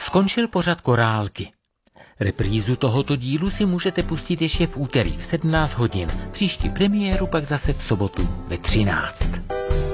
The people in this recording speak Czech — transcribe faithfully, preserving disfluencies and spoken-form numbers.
Skončil pořad Korálky. Reprízu tohoto dílu si můžete pustit ještě v úterý v sedmnáct hodin. Příští premiéru pak zase v sobotu ve třináct.